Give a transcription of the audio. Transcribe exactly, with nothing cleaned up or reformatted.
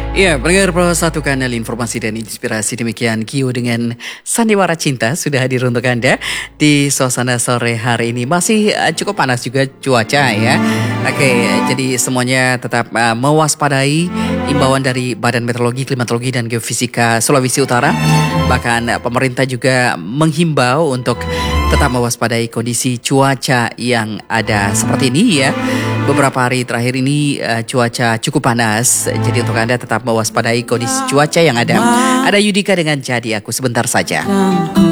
Ya, pendengar Pro satu Kanal Informasi dan Inspirasi, demikian Q dengan Sandiwara Cinta sudah hadir untuk Anda di suasana sore hari ini. Masih uh, cukup panas juga cuaca ya. Oke, jadi semuanya tetap uh, mewaspadai imbauan dari Badan Meteorologi, Klimatologi dan Geofisika Sulawesi Utara. Bahkan uh, pemerintah juga menghimbau untuk tetap mewaspadai kondisi cuaca yang ada seperti ini ya. Beberapa hari terakhir ini uh, cuaca cukup panas, jadi untuk Anda tetap mewaspadai kondisi cuaca yang ada. Ada Yudika dengan Jadi Aku sebentar saja.